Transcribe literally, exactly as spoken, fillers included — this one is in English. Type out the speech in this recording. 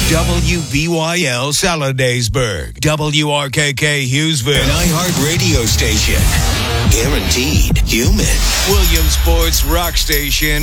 W B Y L Saladaysburg, W R K K Hughesville, an iHeart radio station. Guaranteed human. Williamsport's rock station.